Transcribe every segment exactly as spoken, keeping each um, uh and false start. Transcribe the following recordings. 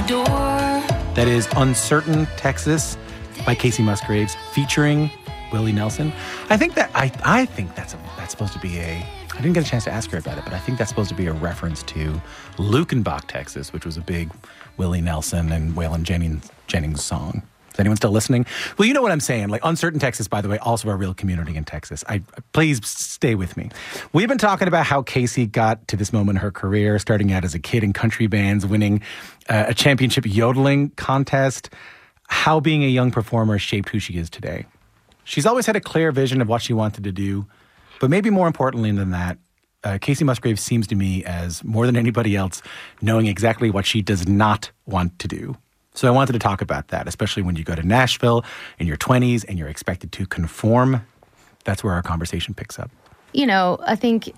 the door. That is Uncertain Texas by Kacey Musgraves featuring Willie Nelson. I think that I I think that's a, that's supposed to be a I didn't get a chance to ask her about it, but I think that's supposed to be a reference to Lukenbach, Texas, which was a big Willie Nelson and Waylon Jennings, Jennings song. Is anyone still listening? Well, you know what I'm saying. Like, Uncertain Texas, by the way, also a real community in Texas. I Please stay with me. We've been talking about how Kacey got to this moment in her career, starting out as a kid in country bands, winning uh, a championship yodeling contest, how being a young performer shaped who she is today. She's always had a clear vision of what she wanted to do, but maybe more importantly than that, uh, Kacey Musgraves seems to me as, more than anybody else, knowing exactly what she does not want to do. So I wanted to talk about that, especially when you go to Nashville in your twenties and you're expected to conform. That's where our conversation picks up. You know, I think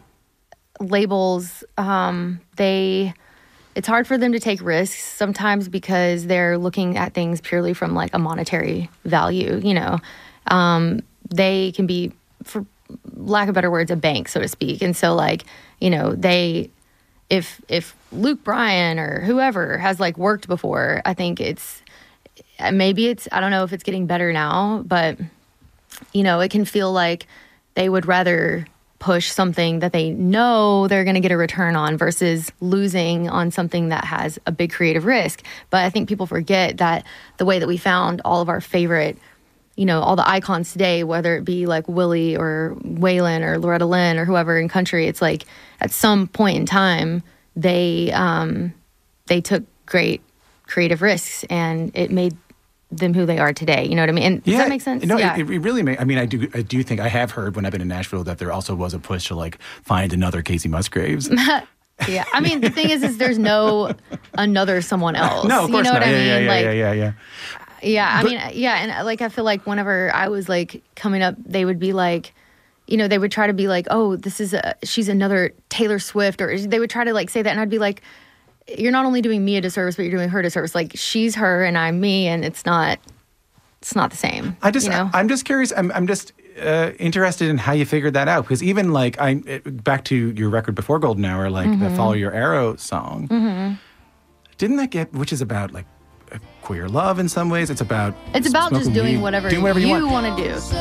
labels, um, they, it's hard for them to take risks sometimes because they're looking at things purely from like a monetary value, you know. Um, they can be, for lack of better words, a bank, so to speak. And so like, you know, they... If if Luke Bryan or whoever has like worked before, I think it's maybe it's I don't know if it's getting better now, but you know, it can feel like they would rather push something that they know they're going to get a return on versus losing on something that has a big creative risk. But I think people forget that the way that we found all of our favorite, you know, all the icons today, whether it be like Willie or Waylon or Loretta Lynn or whoever in country, it's like at some point in time, they um, they took great creative risks and it made them who they are today. You know what I mean? And yeah, does that make sense? No, yeah. it, it really may. I mean, I do I do think I have heard when I've been in Nashville that there also was a push to like find another Kacey Musgraves. Yeah. I mean, the thing is, is there's no another someone else. No, of course you know not. what I yeah, mean? Yeah, yeah, like, yeah, yeah, yeah. Yeah, I But, mean, yeah, and like I feel like whenever I was like coming up, they would be like, you know, they would try to be like, oh, this is a, she's another Taylor Swift, or they would try to like say that, and I'd be like, you're not only doing me a disservice, but you're doing her a disservice. Like she's her and I'm me, and it's not, it's not the same. I just, you know? I'm just curious. I'm, I'm just uh, interested in how you figured that out, because even like I, back to your record before Golden Hour, like Mm-hmm. the Follow Your Arrow song, Mm-hmm. didn't that get, which is about like queer love in some ways. It's about It's about just smoking doing weed, whatever, doing whatever you, you want. want to do.